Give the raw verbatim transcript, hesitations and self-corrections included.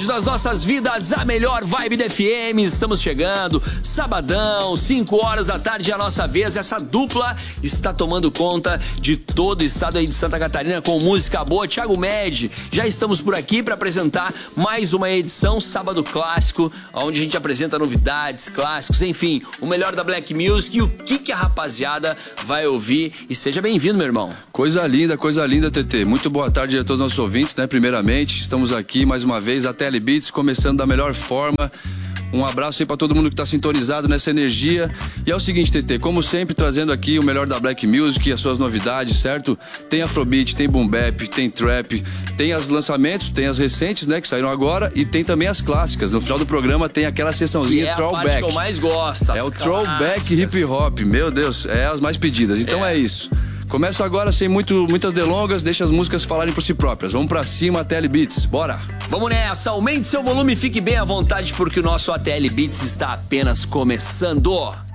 rádio das nossas vidas, a melhor vibe da F M. Estamos chegando, sabadão, cinco horas da tarde, é a nossa vez. Essa dupla está tomando conta de todo o estado aí de Santa Catarina com música boa. Thiago Med, já estamos por aqui para apresentar mais uma edição Sábado Clássico, onde a gente apresenta novidades, clássicos, enfim, o melhor da Black Music e o que, que a rapaziada vai ouvir. E seja bem-vindo, meu irmão. Coisa linda, coisa linda, T T. Muito boa tarde a todos os nossos ouvintes, né? Primeiramente, estamos aqui mais uma vez, a Telebeats, começando da melhor forma. Um abraço aí pra todo mundo que tá sintonizado nessa energia. E é o seguinte, T T, como sempre, trazendo aqui o melhor da Black Music e as suas novidades, certo? Tem Afrobeat, tem Boom Bap, tem Trap, tem os lançamentos, tem as recentes, né, que saíram agora, e tem também as clássicas. No final do programa tem aquela sessãozinha é Throwback. É a parte que eu mais gosto. É o Throwback Hip Hop, meu Deus, é as mais pedidas. Então é, é isso. Começa agora sem muito, muitas delongas, deixa as músicas falarem por si próprias. Vamos pra cima, Telebeats, bora! Vamos nessa, aumente seu volume e fique bem à vontade porque o nosso A T L Beats está apenas começando.